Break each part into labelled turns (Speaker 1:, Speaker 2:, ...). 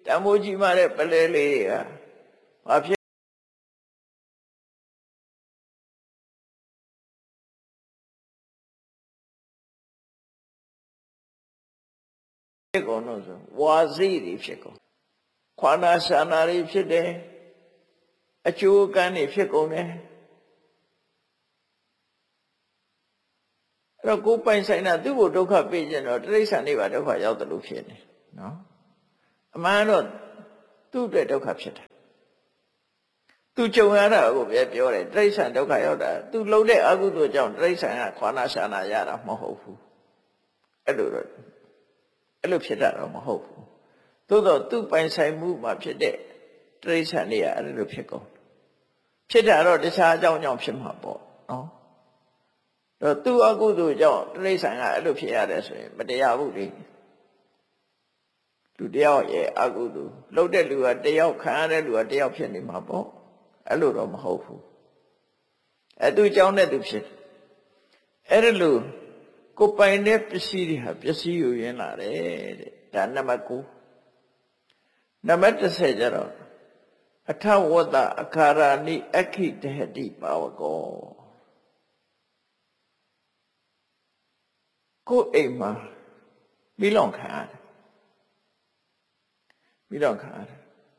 Speaker 1: တန်ဖိုးကြီးမားတဲ့ပလဲလေးတွေကဘာဖြစ်ကုန်လို့ဆိုဝါစီတွေဖြစ်ကုန်ခွာနာရှာနာတွေဖြစ်တယ်အကျိုးကံတွေဖြစ်ကုန်တယ်အဲ့တော့ကိုယ်ပိုင်ဆိုင်တာသူ့ကိုဒုက္ခပေးခြင်းတော့တိရစ္ဆာန်တွေပါဒုက္ခရောက်တယ်လို့ဖြစ်နေနော်အမှန်တော့သူ့အတွက်ဒုက္ခဖြစ်တာသူကြုံရတာကိုပဲပြောတယ်တိရစ္ဆာန်ဒုက္ခရောက်တာသူလှုပ်တဲ့အကုသိုလ်ကြောင့်တိရစ္ဆာန်ကခွာနာရှာနာရတာမဟုတ်ဘူးအဲ့လိုဖြစ်တာတော့မဟုတ်ဘူးသို့တော့သူ့ပိုင်ဆိုင်မှုမှာဖြစ်တဲ့တိရစ္ဆာန်တွေကအဲ့လိုဖြစ်ကုန်ဖြစ်တာတော့တခြားအကြောင်းကြောင့်ဖြစ်မှာပေါ့နော်တော့သူ့အကုသိုလ်ကြောင့်တိရစ္ဆာန်ကအဲ့လိုဖြစ်ရတယ်ဆိုရင်မတရားဘူးလေလူတယောက်ရဲ့အကုသိုလ်လှုပ်တဲ့လူကတယောက်ခံရတဲ့လူကတယောက်ဖြစ်နေမှာပေါ့အဲ့လိုတော့မဟုတ်ဘူးအဲ့သူကြောင့်နဲ့သူဖြစ်အဲ့ဒါလို့ကိုပိုင်တဲ့ပစ္စည်းတွေဟာပစ္စည်းယူရင်းလာတယ်တဲ့ဒါနံပါတ်9နံပါတ်10ကျတော့အထဝတ္တအခါရာနိအခိတဟတိပါဝကောကိုအိမ်မှာမိလောင်ခံရတယ်မိလောင်ခံရတယ်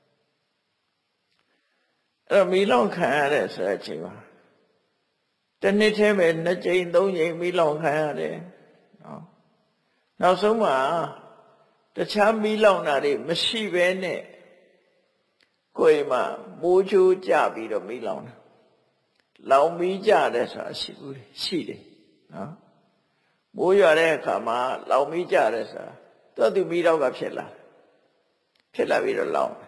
Speaker 1: အဲ့တော့မိလောင်ခံရတဲ့ဆိုတဲ့အချိန်မှာတစ်နှစ်ထဲပဲ2ကြိမ်3ကြိမ်မိလောင်ခံရတယ်နော်နောက်ဆုံးမှာတခြားမိလောင်တာတွေမရှိဘဲနဲ့ကိုယ်မှာမိုးချိုးကြပြီးတော့မိလောင်တယ်လောင်မိကြတယ်ဆိုတာရှိဘူးရှိတယ်နော်မိုးရွာတဲ့အခါမှာလောင်မိကြတယ်ဆိုတာသူမိတော့ကဖြစ်လာပြီးတော့လောင်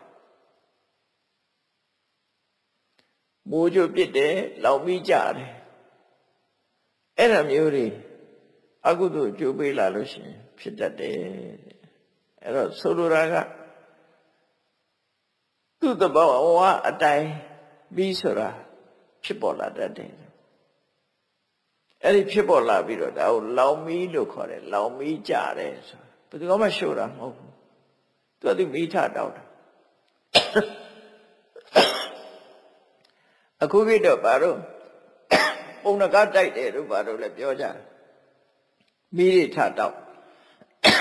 Speaker 1: မိုးချိုးပြစ်တယ်လောင်မိကြတယ်အဲ့ဒါမျိုးတွေအကုသိုလ်ကျိုးပေးလာလို့ရှိရင်ဖြစ်တတ်တယ်အဲ့တော့ဆိုလိုတာကသူ့တဘောဝအတိုင်းပြီးဆိုတာဖြစ်ပေါ်လာတတ်တယ်အဲ့ဒီဖြစ်ပေါ်လာပြီးတော့ဒါကိုလောင်မီးလို့ခေါ်တယ်လောင်မီးကြတယ်ဆိုဘယ်သူမှရှို့တာမဟုတ်ဘူးသူမီးထတောက်တာအခုခေတ်တော့ဘာလို့ပုံနကားတိုက်တယ်လို့ဘာလို့လဲပြောကြတယ်မီးတွေထတောက်